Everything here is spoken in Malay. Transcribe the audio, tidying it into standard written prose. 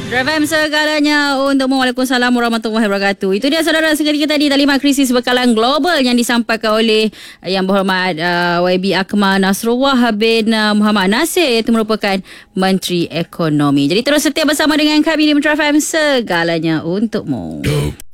Drive segalanya untukmu. Waalaikumsalam warahmatullahi wabarakatuh. Itu dia saudara seketika tadi taklimat krisis berkalan global yang disampaikan oleh Yang Berhormat YB Akmal Nasrullah bin Muhammad Nasir, itu merupakan Menteri Ekonomi. Jadi terus setia bersama dengan kami di Metro FM, segalanya untukmu.